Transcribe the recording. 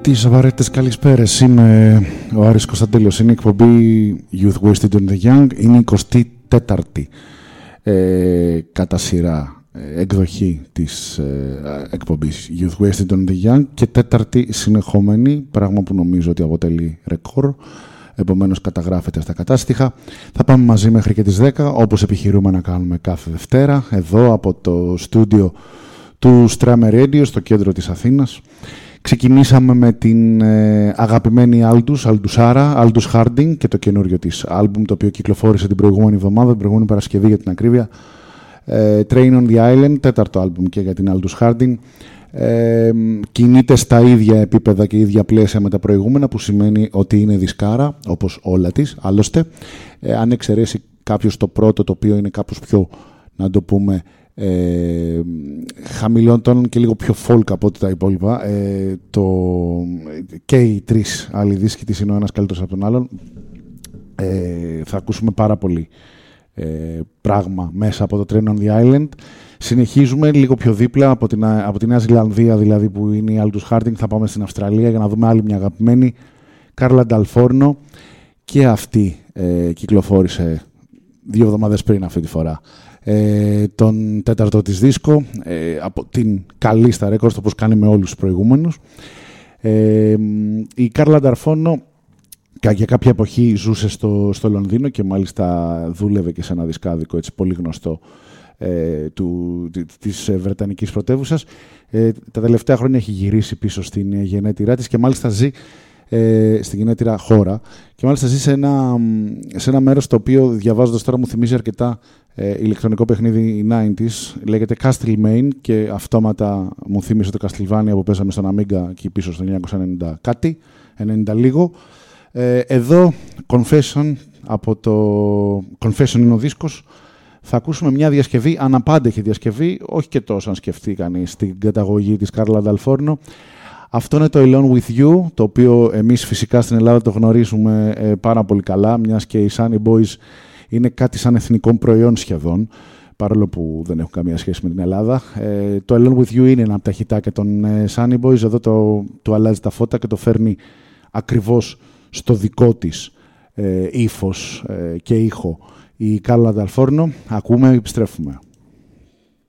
Τις απαραίτητες καλησπέρες. Είμαι ο Άρης Κωνσταντέλιος. Είναι η εκπομπή Youth Wasted on the Young. Είναι η 24η κατά σειρά εκδοχή της εκπομπής Youth Wasted on the Young και τέταρτη συνεχόμενη, πράγμα που νομίζω ότι αποτελεί ρεκόρ. Επομένως καταγράφεται στα κατάστοιχα. Θα πάμε μαζί μέχρι και τις 10, όπως επιχειρούμε να κάνουμε κάθε Δευτέρα, εδώ από το στούντιο του Strame Radio στο κέντρο της Αθήνας. Ξεκινήσαμε με την αγαπημένη Aldous Harding και το καινούριο της άλμπουμ, το οποίο κυκλοφόρησε την προηγούμενη εβδομάδα, την προηγούμενη Παρασκευή για την ακρίβεια. Train on the Island, τέταρτο άλμπουμ και για την Aldous Harding. Κινείται στα ίδια επίπεδα και ίδια πλαίσια με τα προηγούμενα, που σημαίνει ότι είναι δισκάρα, όπως όλα της, άλλωστε. Αν εξαιρέσει κάποιος το πρώτο, το οποίο είναι κάπως πιο, να το πούμε, χαμηλών τόνων και λίγο πιο folk από ό,τι τα υπόλοιπα, και οι τρεις άλλοι δίσκοι της είναι ο ένας καλύτερος από τον άλλον. Θα ακούσουμε πάρα πολύ πράγμα μέσα από το Train on the Island. Συνεχίζουμε λίγο πιο δίπλα από τη Νέα Ζηλανδία, δηλαδή, που είναι η Aldous Harding. Θα πάμε στην Αυστραλία για να δούμε άλλη μια αγαπημένη, Carla Dal Forno, και αυτή κυκλοφόρησε 2 εβδομάδες πριν αυτή τη φορά τον τέταρτο της δίσκο, από την καλή στα ρέκορds, όπως κάνει με όλους τους προηγούμενους. Η Carla Dal Forno για κάποια εποχή ζούσε στο Λονδίνο και μάλιστα δούλευε και σε ένα δισκάδικο έτσι πολύ γνωστό της Βρετανικής πρωτεύουσας. Τα τελευταία χρόνια έχει γυρίσει πίσω στην γενέτειρά της και μάλιστα ζει στην γενέτειρα χώρα, και μάλιστα ζει σε ένα μέρος το οποίο, διαβάζοντας τώρα, μου θυμίζει αρκετά ηλεκτρονικό παιχνίδι 90s, λέγεται Castlemaine, και αυτόματα μου θύμισε το Castlevania που παίζαμε στον Amiga εκεί πίσω στο 1990 κάτι, 90 λίγο. Εδώ Confession, από το Confession είναι ο δίσκος. Θα ακούσουμε μια διασκευή, αναπάντεχη διασκευή, όχι και τόσο αν σκεφτεί κανείς την καταγωγή της Carla Dal Forno. Αυτό είναι το Alone With You, το οποίο εμείς φυσικά στην Ελλάδα το γνωρίζουμε πάρα πολύ καλά, μιας και οι Sunny Boys είναι κάτι σαν εθνικό προϊόν σχεδόν, παρόλο που δεν έχουν καμία σχέση με την Ελλάδα. Το Alone With You είναι ένα από τα χιτάκια των Sunny Boys. Εδώ το αλλάζει τα φώτα και το φέρνει ακριβώς στο δικό της ύφος και ήχο η Carla Dal Forno. Ακούμε, επιστρέφουμε.